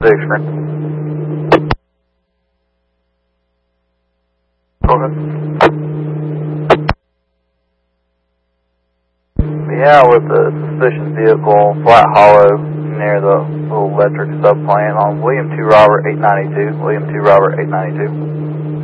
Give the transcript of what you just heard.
Go ahead. Yeah, with the suspicious vehicle, Flat Hollow, near the little electric sub plant on William 2 Robert 892. William 2 Robert 892.